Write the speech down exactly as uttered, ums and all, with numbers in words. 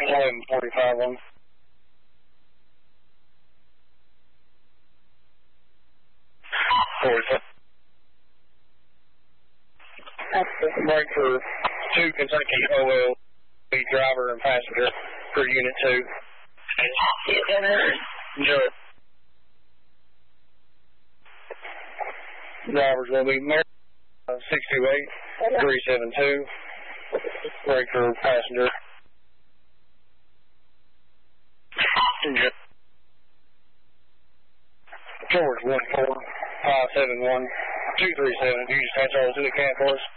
eleven forty-five one. forty-five. Break for two Kentucky O L B driver and passenger for Unit two. Enjoy. Driver's going to be Mary, uh, six two eight, three seven two. Break for passenger. Enjoy. George one four five seven one two three seven. You just transfer to the camp for us.